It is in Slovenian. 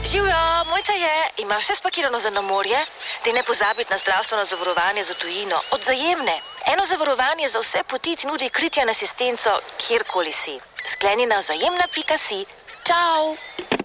Živjo, Mojca je. Imaš vse spakirano za na morje? Ti ne pozabiti na zdravstveno zavarovanje za tujino. Od Vzajemne. Eno zavarovanje za vse poti ti nudi kritje in asistenco, kjerkoli si. Skleni na vzajemna.si. Čau!